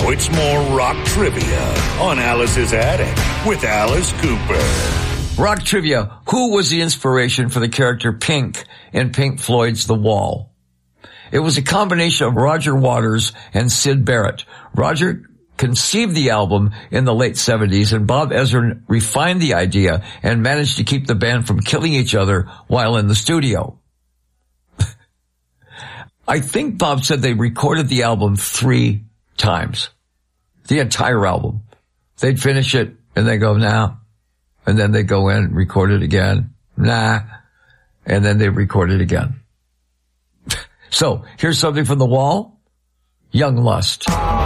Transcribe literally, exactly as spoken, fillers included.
it's more rock trivia on Alice's Attic with Alice Cooper. Rock trivia. Who was the inspiration for the character Pink in Pink Floyd's The Wall? It was a combination of Roger Waters and Syd Barrett. Roger conceived the album in the late seventies, and Bob Ezrin refined the idea and managed to keep the band from killing each other while in the studio. I think Bob said they recorded the album three times. The entire album. They'd finish it and they go, nah. And then they go in and record it again. Nah. And then they record it again. So, here's something from The Wall. Young Lust.